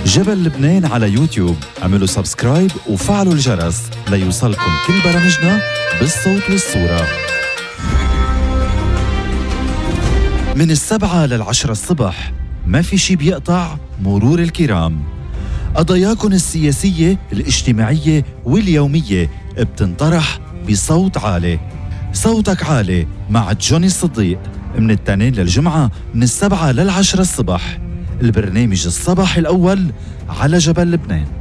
جبل لبنان على يوتيوب. اعملوا سبسكرايب وفعلوا الجرس ليوصلكم كل برامجنا بالصوت والصورة. من 7 ل10 الصبح ما في شي بيقطع مرور الكرام. قضاياكم السياسية الاجتماعية واليومية بتنطرح بصوت عالي. صوتك عالي مع جوني الصديق من الاثنين للجمعة من 7 ل10 الصبح. البرنامج الصباحي الأول على جبل لبنان.